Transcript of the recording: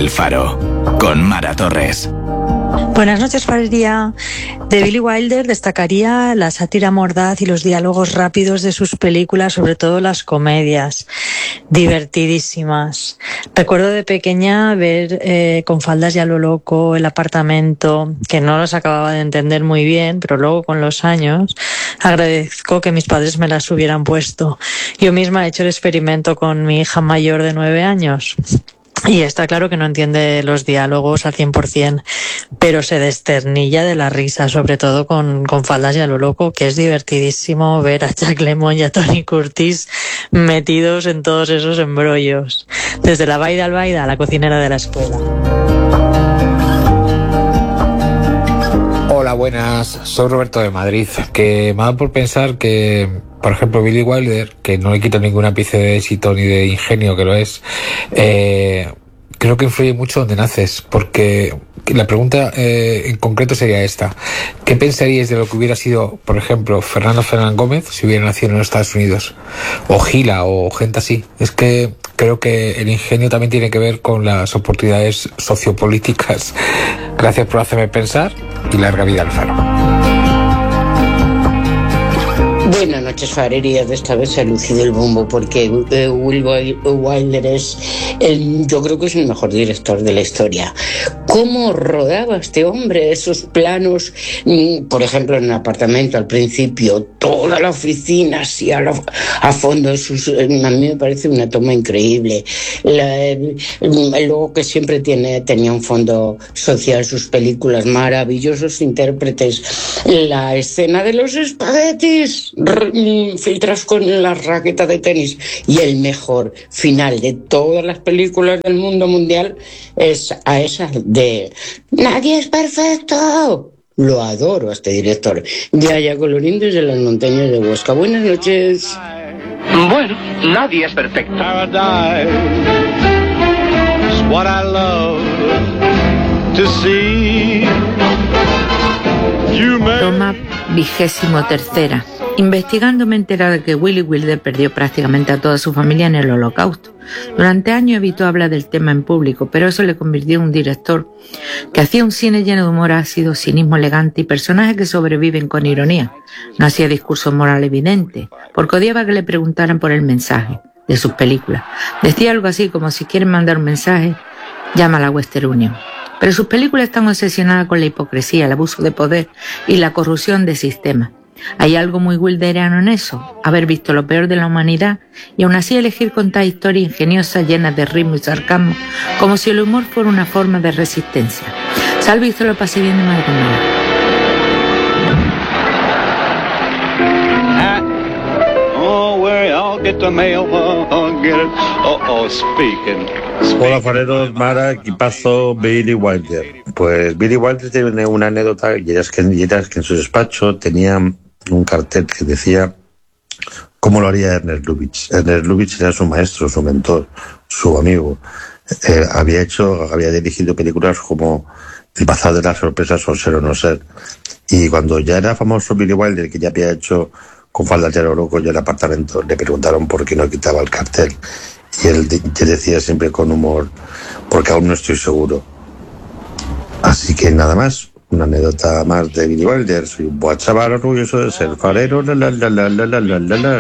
El Faro, con Mara Torres. Buenas noches, Farería. De Billy Wilder destacaría la sátira mordaz y los diálogos rápidos de sus películas, sobre todo las comedias, divertidísimas. Recuerdo de pequeña ver Con faldas y a lo loco, El apartamento, que no los acababa de entender muy bien, pero luego con los años agradezco que mis padres me las hubieran puesto. Yo misma he hecho el experimento con mi hija mayor de 9 años. Y está claro que no entiende los diálogos al 100%, pero se desternilla de la risa, sobre todo con faldas y a lo loco, que es divertidísimo ver a Jack Lemmon y a Tony Curtis metidos en todos esos embrollos. Desde la Baida al Baida a la cocinera de la escuela. Hola, buenas. Soy Roberto de Madrid, que me ha dado por pensar que, por ejemplo, Billy Wilder, que no le quito ningún ápice de éxito ni de ingenio, que lo es, creo que influye mucho donde naces, porque la pregunta en concreto sería esta: ¿qué pensaríais de lo que hubiera sido, por ejemplo, Fernando Fernández Gómez si hubiera nacido en los Estados Unidos? O Gila, o gente así. Es que creo que el ingenio también tiene que ver con las oportunidades sociopolíticas. Gracias por hacerme pensar y larga vida al Faro. Buenas noches, Farería. De esta vez se ha lucido el bombo porque Will Wilder yo creo que es el mejor director de la historia. ¿Cómo rodaba este hombre esos planos? Por ejemplo, en El apartamento, al principio, toda la oficina así a fondo. A mí me parece una toma increíble. Luego que siempre tenía un fondo social, sus películas, maravillosos intérpretes. La escena de los espaguetis filtras con la raqueta de tenis, y el mejor final de todas las películas del mundo mundial es a esa de "Nadie es perfecto". Lo adoro a este director. Yaya Colorín, desde las montañas de Huesca. Buenas noches. Bueno, nadie es perfecto. Paradise is what I love to see. Toma 23ª. Investigando me he enterado de que Billy Wilder perdió prácticamente a toda su familia en el Holocausto. Durante años evitó hablar del tema en público, pero eso le convirtió en un director que hacía un cine lleno de humor ácido, cinismo elegante y personajes que sobreviven con ironía. No hacía discursos morales evidentes, porque odiaba que le preguntaran por el mensaje de sus películas. Decía algo así como: si quieren mandar un mensaje, llama a la Western Union. Pero sus películas están obsesionadas con la hipocresía, el abuso de poder y la corrupción del sistema. Hay algo muy wilderiano en eso, haber visto lo peor de la humanidad y aún así elegir contar historias ingeniosas llenas de ritmo y sarcasmo, como si el humor fuera una forma de resistencia. Salve y lo pasé bien de madre mía. Hola, fareros, Mara, equipazo, Billy Wilder. Pues Billy Wilder tiene una anécdota, y era que en su despacho tenía un cartel que decía cómo lo haría Ernest Lubitsch. Ernest Lubitsch era su maestro, su mentor, su amigo. Había dirigido películas como El bazar de las sorpresas o Ser o no ser. Y cuando ya era famoso Billy Wilder, que ya había hecho Con faldas y a lo loco y El apartamento, le preguntaron por qué no quitaba el cartel. Y él decía siempre con humor: porque aún no estoy seguro. Así que nada más, una anécdota más de Billy Wilder. Soy un buen chaval orgulloso de ser farero.